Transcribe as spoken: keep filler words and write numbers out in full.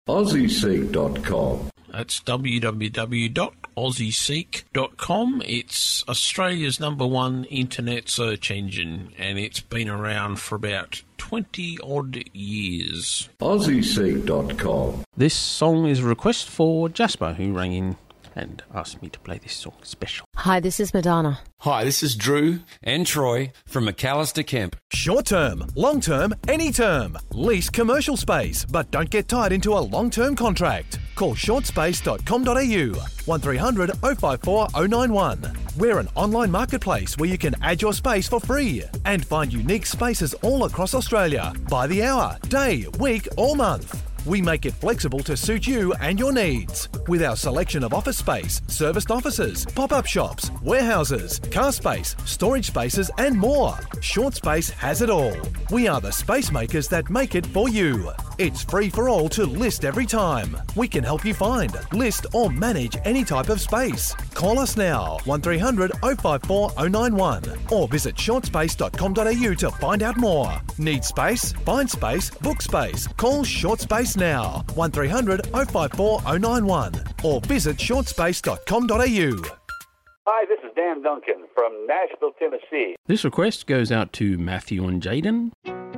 aussie seek dot com. That's w w w dot aussie seek dot com. It's Australia's number one internet search engine, and it's been around for about twenty-odd years. aussie seek dot com. This song is a request for Jasper, who rang in and asked me to play this song special. Hi, this is Madonna. Hi, this is Drew and Troy from McAllister Kemp. Short term, long term, any term. Lease commercial space, but don't get tied into a long-term contract. Call short space dot com dot a u, one three hundred oh five four oh nine one. We're an online marketplace where you can add your space for free and find unique spaces all across Australia by the hour, day, week or month. We make it flexible to suit you and your needs. With our selection of office space, serviced offices, pop-up shops, warehouses, car space, storage spaces and more. Short Space has it all. We are the space makers that make it for you. It's free for all to list every time. We can help you find, list or manage any type of space. Call us now, one three hundred oh five four oh nine one, or visit short space dot com dot a u to find out more. Need space? Find space, book space. Call Short Space now, one three hundred oh five four oh nine one, or visit short space dot com dot a u. Hi, this is Dan Duncan from Nashville, Tennessee. This request goes out to Matthew and Jaden.